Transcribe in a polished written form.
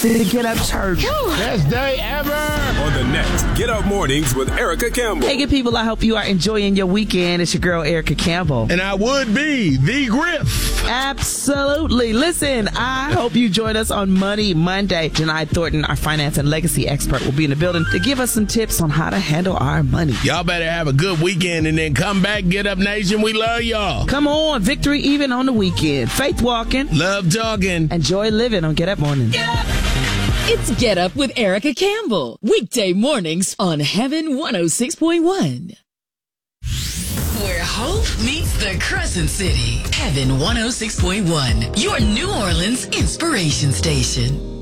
to Get Up Church. Best day ever. On the next Get Up Mornings with Erica Campbell. Hey, good people, I hope you are enjoying your weekend. It's your girl, Erica Campbell. And I would be the Griff. Absolutely. Listen, I hope you join us on Money Monday. Janai Thornton, our finance and legacy expert, will be in the building to give us some tips on how to handle our money. Y'all better have a good weekend and then come back. Get Up Nation, we love y'all. Come on, victory even on the weekend. Faith walking. Love talking. And joy living on Get Up Mornings. It's Get Up with Erica Campbell. Weekday mornings on Heaven 106.1. Where hope meets the Crescent City. Heaven 106.1, your New Orleans inspiration station.